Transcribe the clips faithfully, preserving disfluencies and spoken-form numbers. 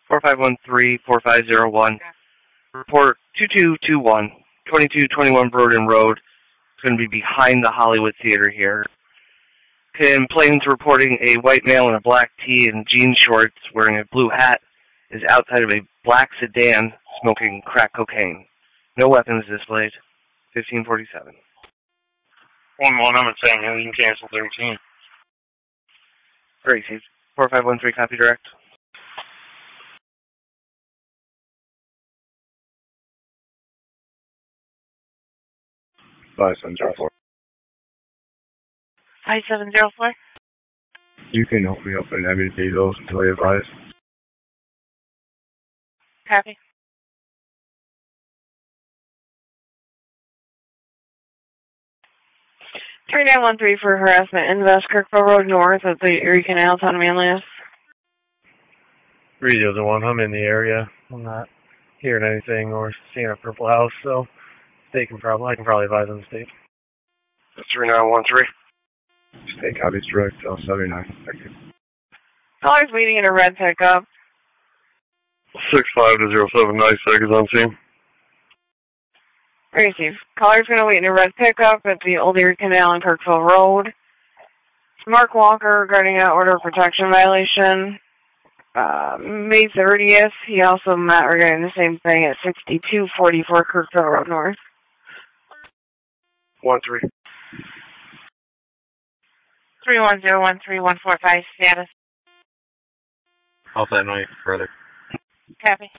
four five one three, four five zero one. Report two two two one, twenty-two twenty-one Broden Road. It's going to be behind the Hollywood Theater here. Complainant's reporting a white male in a black tee and jean shorts wearing a blue hat is outside of a black sedan smoking crack cocaine. No weapons displayed. fifteen forty-seven. one one, I'm in San Diego. You can cancel thirteen. Great, four five one three, copy direct. five seven zero four. five seven zero four. You can help me up in Evan Bezos until I advise. Copy. three nine one three for harassment. Invest Kirkville Road North at the Erie Canal, Town of Manlius. three zero one, I'm in the area. I'm not hearing anything or seeing a purple house, so they can probably, I can probably advise on the state. three nine one three. State copies direct, L seventy-nine. Thank you. Caller's waiting in a red pickup. six five to zero seven, nine seconds on scene. Receive. Caller's going to wait in a red pickup at the Old Erie Canal and Kirkville Road. It's Mark Walker regarding an order of protection violation. Uh, May thirtieth, he also met regarding the same thing at sixty-two forty-four Kirkville Road North. one three. three one zero one three one four five, status. I'll send my further. Copy.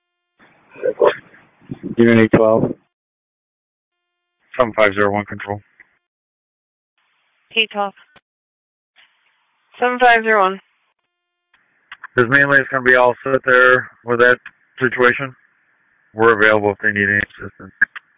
Unit eight twelve. seven five zero one, control. eight twelve. seven five zero one. Is Manlius going to be all set there with that situation? We're available if they need any assistance.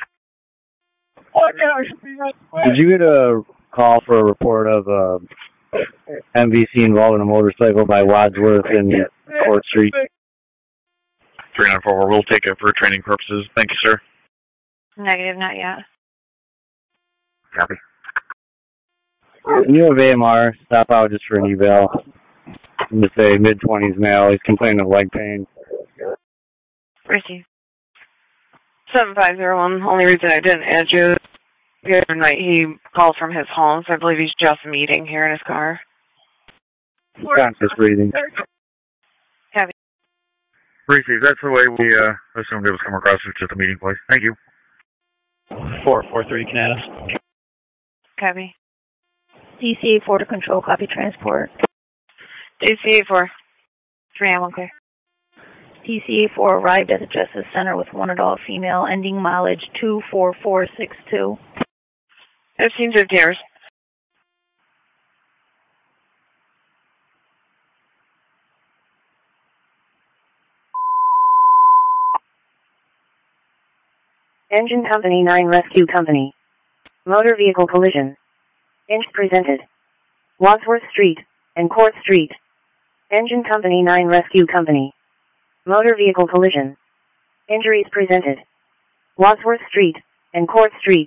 Did you get a call for a report of uh, M V C involved in a motorcycle by Wadsworth in Court Street? three nine four, we'll take it for training purposes. Thank you, sir. Negative, not yet. Copy. You have A M R, stop out just for an eval. I'm going to say mid-twenties male. He's complaining of leg pain. Receive. seven five zero one. Only reason I didn't add you, the other night he called from his home, so I believe he's just meeting here in his car. Conscious breathing. Heavy. Receive. That's the way we uh, assumed it was coming across. It's just a meeting place. Thank you. four four three, Canada. Copy. D C A four to control, copy transport. D C A four. three nine one clear. D C A four arrived at the Justice Center with one adult female, ending mileage two four four six two. fifteen fifty hours. Engine Company nine Rescue Company. Motor vehicle collision. Inch presented. Wadsworth Street and Court Street. Engine Company nine Rescue Company. Motor vehicle collision. Injuries presented. Wadsworth Street and Court Street.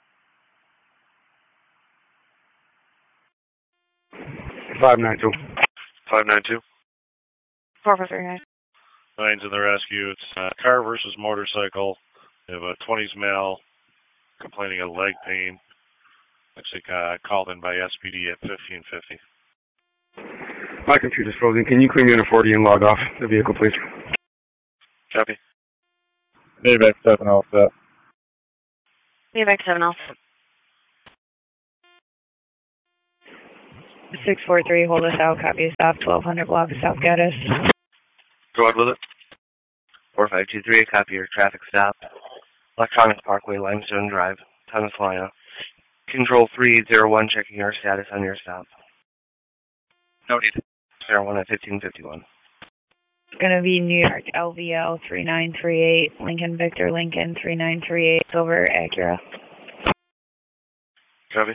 five nine two. five nine two. four four three nine. Nine's in the rescue. It's uh, car versus motorcycle. We have a twenties male complaining of leg pain. Actually uh, called in by S P D at fifteen fifty. My computer's frozen. Can you clean unit forty and log off the vehicle, please? Copy. Mayback seven all set. Mayback seven off. six four three, hold us out, copy stop, twelve hundred block South Gaddis. Go ahead with it. four five two three, copy your traffic stop. Electronic Parkway, Limestone Drive, Thomaslina. Control three zero one, checking your status on your stop. Noted. zero one at fifteen fifty-one. It's going to be New York L V L three nine three eight, Lincoln Victor Lincoln three nine three eight, over Acura. Copy.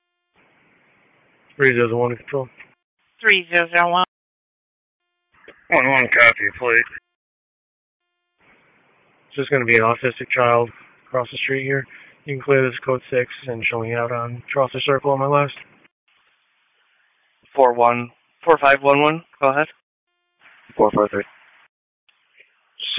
three zero one control. three zero zero one. one one, copy, please. It's just going to be an autistic child across the street here. You can clear this code six and show me out on Chaucer Circle on my left. four one, four five one one, go ahead. four four three.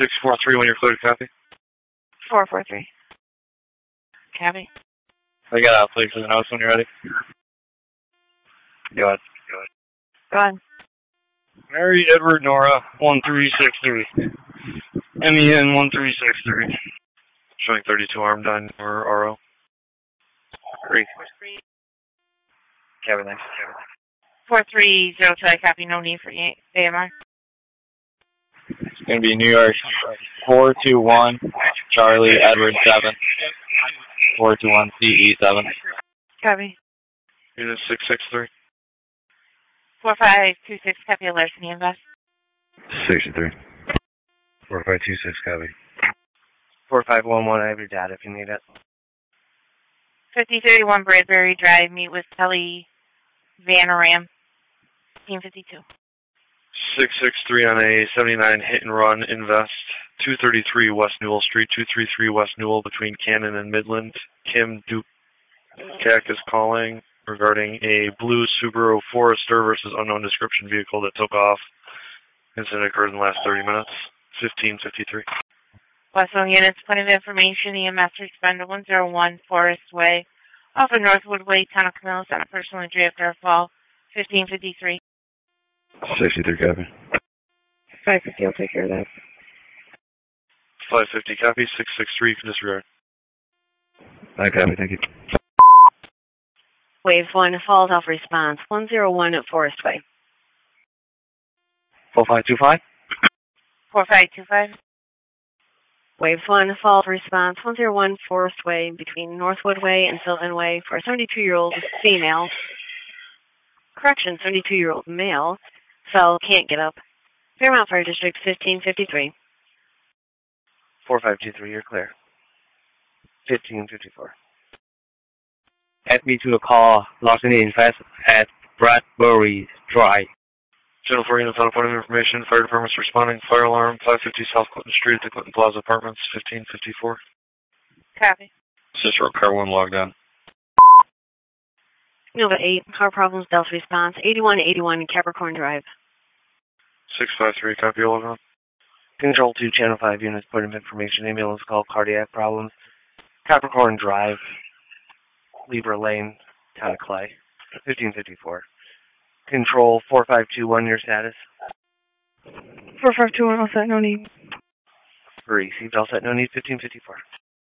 six four three when you're clear to copy. four four three. Copy. I got out, please, for the notes when you're ready. Go ahead. Go ahead. Go ahead. Mary Edward Nora, one three six three. M E N one three six three. Showing thirty-two armed on or R O. Great. Kevin, thanks. four three zero two, I copy. No need for A M R. It's going to be New York four two one, Charlie, Edward seven. four two one, C E seven. Copy. Unit six six three. four five two six, copy. Larceny Invest. sixty-three. four five two six, copy. four five one one, I have your data if you need it. fifty thirty-one Bradbury Drive, meet with Kelly Vanaram. fifteen fifty-two. six six three on a seventy-nine hit and run invest. two thirty-three West Newell Street, two thirty-three West Newell between Cannon and Midland. Kim Duke is calling regarding a blue Subaru Forester versus unknown description vehicle that took off. Incident occurred in the last thirty minutes. fifteen fifty-three. Westfield units, point of information, E M S responder one zero one Forest Way, off of Northwood Way, Town of Camillus, on a personal injury after a fall. fifteen fifty-three. sixty-three, copy. five fifty, I'll take care of that. five fifty, copy. six six three, you can disregard. I copy, thank you. Wave one, falls off response, one zero one at Forest Way. four five two five. four five two five. Wave one, falls response, one zero one Forest Way, between Northwood Way and Sylvan Way, for a seventy-two-year-old female. Correction, seventy-two-year-old male. Fell, can't get up. Fairmount Fire District, fifteen fifty-three. four five two three, you're clear. fifteen fifty-four. Add me to a call, Larceny Invest at Bradbury Drive. Channel four units on a point of information. Fire department's responding. Fire alarm, five fifty South Clinton Street at the Clinton Plaza Apartments, fifteen fifty-four. Copy. Cicero, car one logged on. Nova eight, car problems, Delta response, eighty-one eighty-one Capricorn Drive. six five three, copy, log on. Control two, Channel five units, point of information. Ambulance call, cardiac problems. Capricorn Drive, Libra Lane, Town of Clay, fifteen fifty-four. Control four five two one, your status? four five two one, all set, no need. Received, all set, no need, fifteen fifty-four.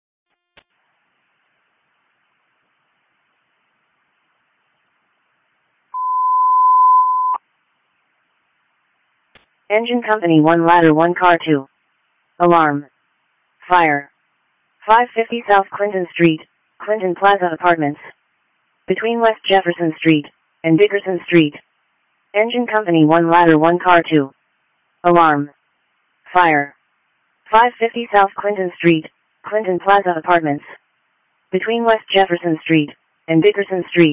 Engine Company one ladder one car two. Alarm. Fire. five fifty South Clinton Street, Clinton Plaza Apartments. Between West Jefferson Street and Dickerson Street. Engine Company one ladder one car two. Alarm. Fire. five fifty South Clinton Street, Clinton Plaza Apartments. Between West Jefferson Street and Dickerson Street.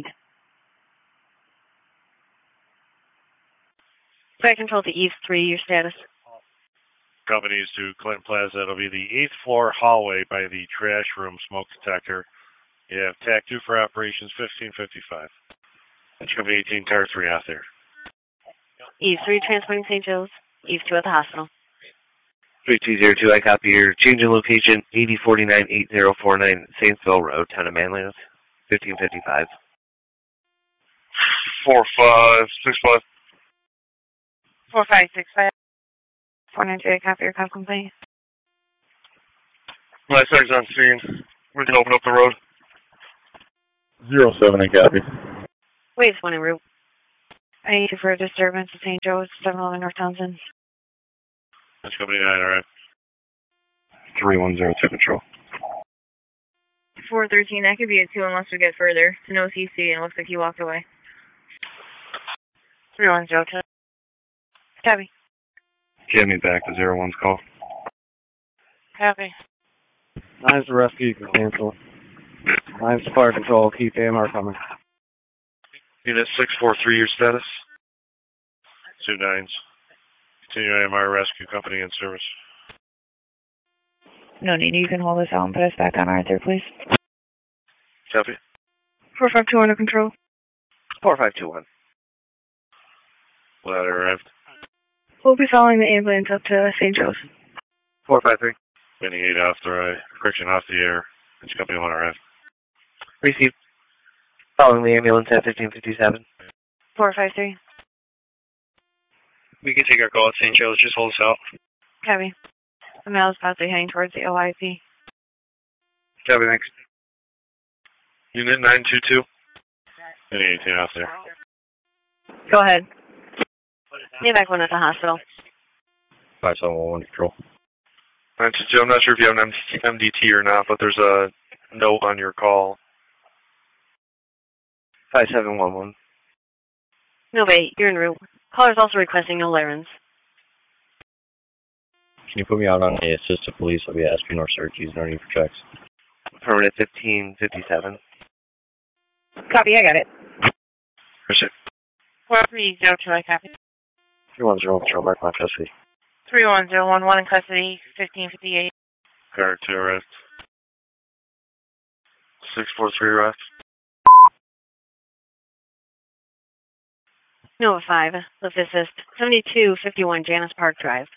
Fire Control to East three, your status? Companies to Clinton Plaza. It'll be the eighth floor hallway by the trash room smoke detector. You have T A C two for operations, fifteen fifty-five. It's going to be eighteen car three out there. Eve three, transporting Saint Joe's. Eve two at the hospital. three two zero two, I copy your change in location, eighty forty-nine eight zero four nine Saintsville Road, Town of Manliness, fifteen fifty-five. four five six five. four five six five. four nine two, I copy your call complaint. My sec's on scene. We can open up the road. Zero seven, I copy. Wait, one en route. I need you for a disturbance at Saint Joe's, seven eleven North Townsend. That's Company nine, all right. three one zero two, control. four thirteen, that could be a two unless we get further. To no C C, and it looks like he walked away. three one zero two. Copy. Get me back to zero one's call. Copy. Nine's the rescue, you can cancel. Nine's the fire control, keep A M R coming. Unit six four three, your status? Two nines. Continue A M R rescue company in service. No need, you can hold us out and put us back on Arthur, please. Copy. four five two one, under control. four five two one. Ladder arrived. We'll be following the ambulance up to Saint Joe's. four five three. Winning eight off the right, correction off the air. Engine Company one R F. Received. Following the ambulance at fifteen fifty-seven. four five three. We can take our call at Saint Charles. Just hold us out. Copy. The mail is possibly heading towards the O I P. Copy, thanks. Unit nine two two. Winning eighteen off there. Go ahead. Need back one at the hospital. five seven one one control. nine two two, I'm not sure if you have an M D T or not, but there's a note on your call. five seven one one. No, wait, you're en route. Caller's also requesting no Larens. Can you put me out on a assisted police? I'll be at S P North Syracuse, no need for checks. Permanent fifteen fifty-seven. Copy, I got it. Appreciate it. four three zero two, I copy. three one zero control, mark my custody. three one zero one one in custody, fifteen fifty-eight. Car to arrest. six four three arrest. Nova five, lift assist, seventy-two fifty-one Janice Park Drive.